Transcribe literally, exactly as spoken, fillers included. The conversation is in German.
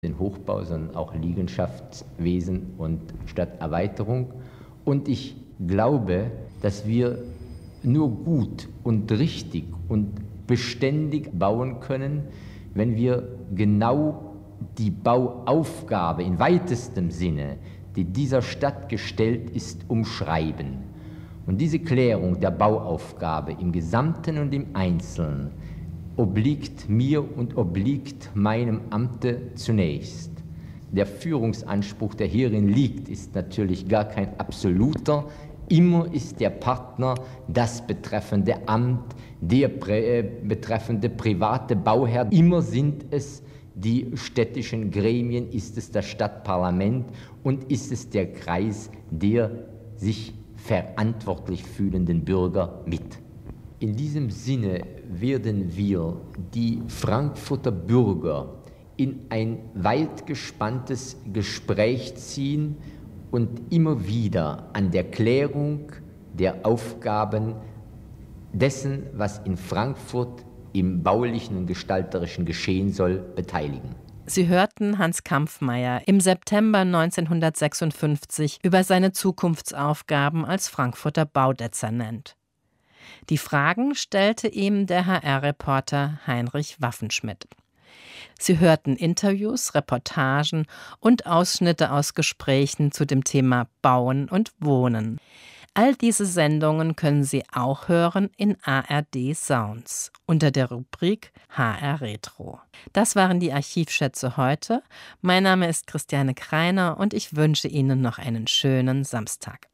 den Hochbau, sondern auch Liegenschaftswesen und Stadterweiterung. Und ich glaube, dass wir nur gut und richtig und beständig bauen können, wenn wir genau die Bauaufgabe in weitestem Sinne, die dieser Stadt gestellt ist, umschreiben. Und diese Klärung der Bauaufgabe im Gesamten und im Einzelnen obliegt mir und obliegt meinem Amte zunächst. Der Führungsanspruch, der hierin liegt, ist natürlich gar kein absoluter. Immer ist der Partner das betreffende Amt, der prä- äh, betreffende private Bauherr. Immer sind es die städtischen Gremien, ist es das Stadtparlament und ist es der Kreis der sich verantwortlich fühlenden Bürger mit. In diesem Sinne werden wir die Frankfurter Bürger in ein weit gespanntes Gespräch ziehen und immer wieder an der Klärung der Aufgaben dessen, was in Frankfurt im baulichen und gestalterischen geschehen soll, beteiligen. Sie hörten Hans Kampffmeyer im September neunzehnhundertsechsundfünfzig über seine Zukunftsaufgaben als Frankfurter Baudezernent. Die Fragen stellte ihm der H R-Reporter Heinrich Waffenschmidt. Sie hörten Interviews, Reportagen und Ausschnitte aus Gesprächen zu dem Thema Bauen und Wohnen. All diese Sendungen können Sie auch hören in A R D Sounds unter der Rubrik H R Retro. Das waren die Archivschätze heute. Mein Name ist Christiane Kreiner und ich wünsche Ihnen noch einen schönen Samstag.